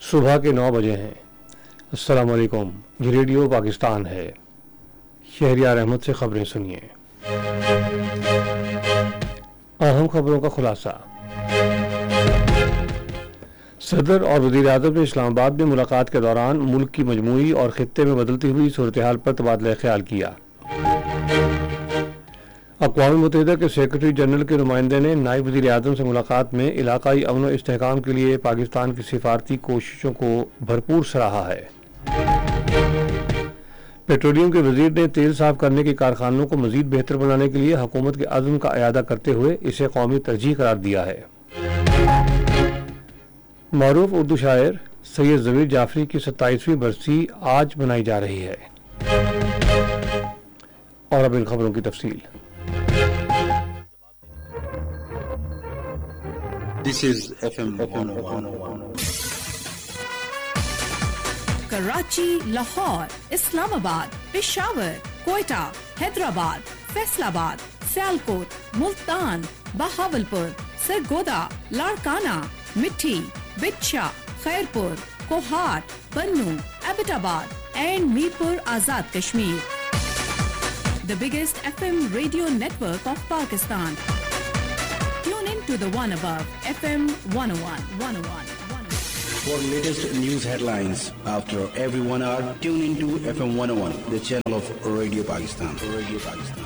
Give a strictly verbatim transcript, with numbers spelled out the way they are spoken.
صبح کے نو بجے ہیں۔ السلام علیکم، یہ ریڈیو پاکستان ہے۔ شہریار احمد سے خبریں سنیے۔ اہم خبروں کا خلاصہ۔ صدر اور وزیر اعظم نے اسلام آباد میں ملاقات کے دوران ملک کی مجموعی اور خطے میں بدلتی ہوئی صورتحال پر تبادلہ خیال کیا۔ اقوام متحدہ کے سیکرٹری جنرل کے نمائندے نے نائب وزیر اعظم سے ملاقات میں علاقائی امن و استحکام کے لیے پاکستان کی سفارتی کوششوں کو بھرپور سراہا ہے۔ پیٹرولیم کے وزیر نے تیل صاف کرنے کے کارخانوں کو مزید بہتر بنانے کے لیے حکومت کے عزم کا اعادہ کرتے ہوئے اسے قومی ترجیح قرار دیا ہے۔ معروف اردو شاعر سید ضمیر جعفری کی ستائیسویں برسی آج منائی جا رہی ہے۔ اور اب ان خبروں کی تفصیل۔ This is F M one oh one. Karachi, Lahore, اسلام آباد، پشاور، کوئٹہ، حیدرآباد، فیصل آباد، سیالکوٹ، ملتان، بہاولپور، سرگودا، لاڑکانہ، مٹھی، بچھا، خیرپور، کوہاٹ، بنو، ایبٹ آباد and Mirpur Azad Kashmir. The biggest F M radio network of Pakistan. Tune in to the one above, F M one oh one, one oh one, one oh one. For latest news headlines after every one hour, tune into F M one oh one, the channel of Radio Pakistan. Radio Pakistan.